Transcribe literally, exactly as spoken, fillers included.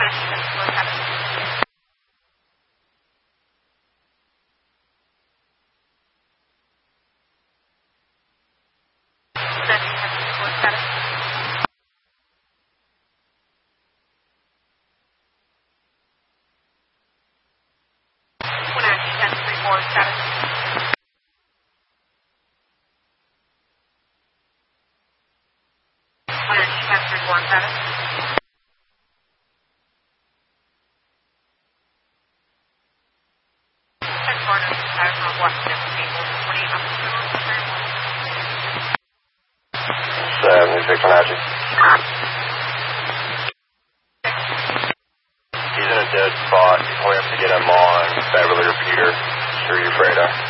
seventy-six Magic. He's in a dead spot. You probably have to get him on Beverly or Peter. Sure, you're afraid of.